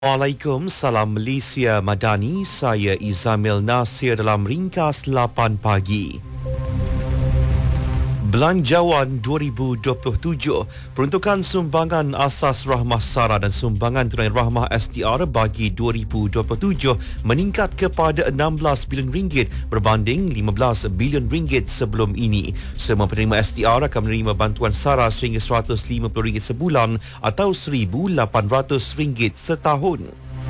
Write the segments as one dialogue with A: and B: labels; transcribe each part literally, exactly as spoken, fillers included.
A: Waalaikumsalam, salam Malaysia Madani, saya Izamil Nasir dalam ringkas lapan pagi. Belanjawan dua ribu dua puluh tujuh, peruntukan sumbangan asas rahmah SARA dan sumbangan tunai rahmah S D R bagi dua ribu dua puluh tujuh meningkat kepada enam belas bilion ringgit berbanding lima belas bilion ringgit sebelum ini. Semua penerima S D R akan menerima bantuan SARA sehingga seratus lima puluh ringgit sebulan atau seribu lapan ratus ringgit setahun.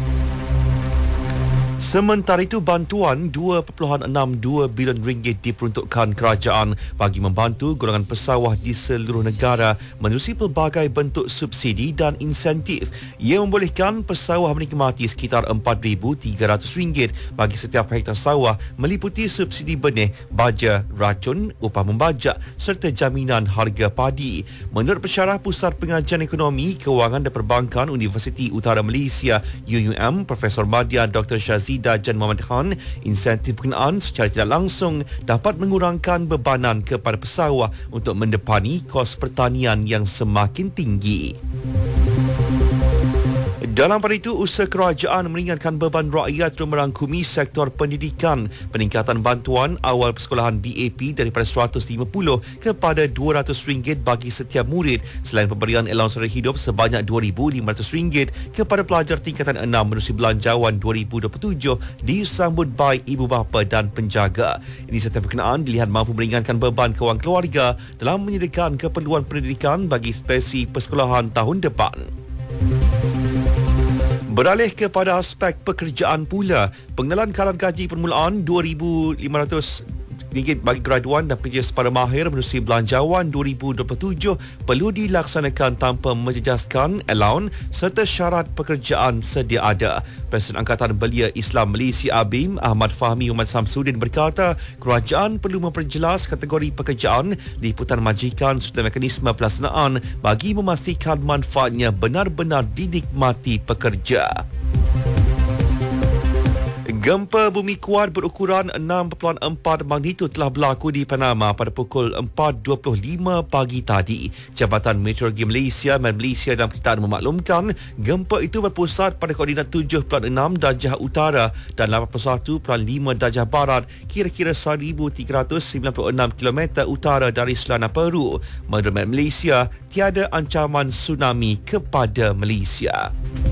A: Sementara itu, bantuan dua perpuluhan enam dua bilion ringgit diperuntukkan kerajaan bagi membantu golongan pesawah di seluruh negara menerusi pelbagai bentuk subsidi dan insentif. Ia membolehkan pesawah menikmati sekitar empat ribu tiga ratus ringgit bagi setiap hektar sawah meliputi subsidi benih, baja, racun, upah membajak serta jaminan harga padi. Menurut pensyarah Pusat Pengajian Ekonomi, Kewangan dan Perbankan Universiti Utara Malaysia U U M, Profesor Madya Doktor Shazida Jan Muhammad Khan, insentif berkenaan secara tidak langsung dapat mengurangkan bebanan kepada pesawah untuk mendepani kos pertanian yang semakin tinggi. Dalam pada itu, usaha kerajaan meringankan beban rakyat untuk merangkumi sektor pendidikan. Peningkatan bantuan awal persekolahan B A P daripada seratus lima puluh kepada dua ratus ringgit bagi setiap murid, selain pemberian allowance sara hidup sebanyak dua ribu lima ratus ringgit kepada pelajar tingkatan enam menerusi belanjawan dua ribu dua puluh tujuh disambut baik ibu bapa dan penjaga. Ini serta berkenaan dilihat mampu meringankan beban kewangan keluarga dalam menyediakan keperluan pendidikan bagi spesi persekolahan tahun depan. Beralih kepada aspek pekerjaan pula, pengenalan kadar gaji permulaan dua ribu lima ratus ringgit bagi graduan dan pekerja separa mahir menerusi belanjawan dua ribu dua puluh tujuh perlu dilaksanakan tanpa menjejaskan allowance serta syarat pekerjaan sedia ada. Presiden Angkatan Belia Islam Malaysia A B I M Ahmad Fahmi Muhammad Samsudin berkata, kerajaan perlu memperjelas kategori pekerjaan, liputan majikan serta mekanisme pelaksanaan bagi memastikan manfaatnya benar-benar dinikmati pekerja. Gempa bumi kuat berukuran enam perpuluhan empat magnitud telah berlaku di Panama pada pukul empat dua puluh lima pagi tadi. Jabatan Meteorologi Malaysia dan Malaysia dalam pemberitaan memaklumkan gempa itu berpusat pada koordinat tujuh perpuluhan enam darjah utara dan lapan puluh satu perpuluhan lima darjah barat, kira-kira seribu tiga ratus sembilan puluh enam kilometer utara dari selana Peru. Menurut Malaysia, tiada ancaman tsunami kepada Malaysia.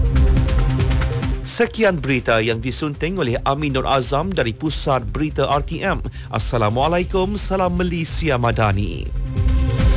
A: Sekian berita yang disunting oleh Amin Nur Azam dari Pusat Berita R T M. Assalamualaikum, salam Malaysia Madani.